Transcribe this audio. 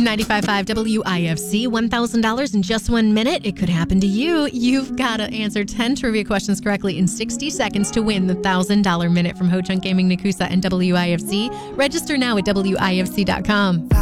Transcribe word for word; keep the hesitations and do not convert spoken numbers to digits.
ninety-five point five W I F C, one thousand dollars in just one minute. It could happen to you. You've got to answer ten trivia questions correctly in sixty seconds to win the one thousand dollars minute from Ho Chunk Gaming, Nakusa, and W I F C. Register now at W I F C dot com.